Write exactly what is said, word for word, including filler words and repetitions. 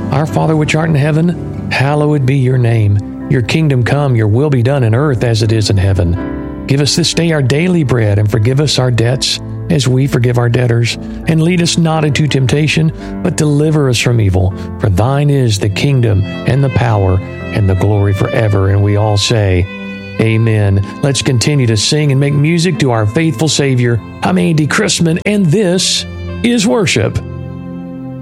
Our Father which art in heaven, hallowed be your name. Your kingdom come, your will be done in earth as it is in heaven. Give us this day our daily bread, and forgive us our debts as we forgive our debtors. And lead us not into temptation, but deliver us from evil. For thine is the kingdom and the power and the glory forever. And we all say, Amen. Let's continue to sing and make music to our faithful Savior. I'm Andy Chrisman, and this is Worship.